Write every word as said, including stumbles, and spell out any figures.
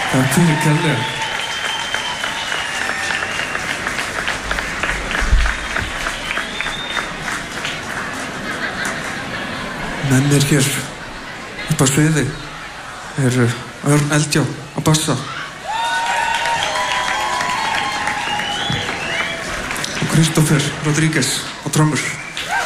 Takk fyrir kærlega. Með mér hér upp á sviði er Örn Eldjá á bassa og Kristófer Rodríguez á trommur.